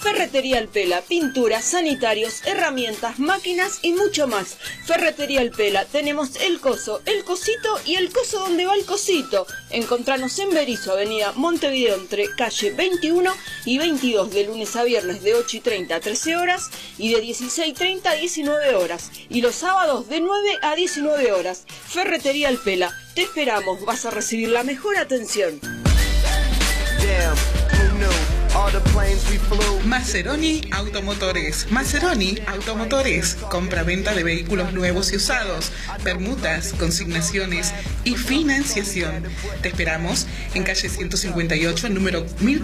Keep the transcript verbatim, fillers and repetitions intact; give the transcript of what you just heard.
Ferretería El Pela, pinturas, sanitarios, herramientas, máquinas y mucho más. Ferretería El Pela, tenemos el coso, el cosito y el coso donde va el cosito. Encontranos en Berisso, avenida Montevideo, entre calle veintiuno y veintidós, de lunes a viernes de ocho y treinta a trece horas y de dieciséis y treinta a diecinueve horas. Y los sábados de nueve a diecinueve horas. Ferretería El Pela, te esperamos, vas a recibir la mejor atención. Maseroni Automotores. Maseroni Automotores. Compra-venta de vehículos nuevos y usados, permutas, consignaciones y financiación. Te esperamos en calle ciento cincuenta y ocho, número mil